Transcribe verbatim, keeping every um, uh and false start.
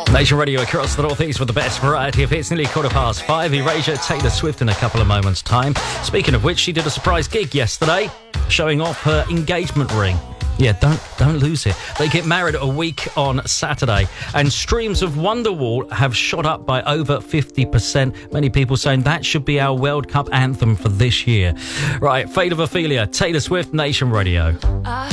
Nation Radio across the northeast with the best variety of hits. Nearly quarter past five. Erasure, Taylor Swift in a couple of moments' time. Speaking of which, she did a surprise gig yesterday, showing off her engagement ring. Yeah, don't don't lose it. They get married a week on Saturday, and streams of Wonderwall have shot up by over fifty percent. Many people saying that should be our World Cup anthem for this year. Right, Fate of Ophelia, Taylor Swift, Nation Radio.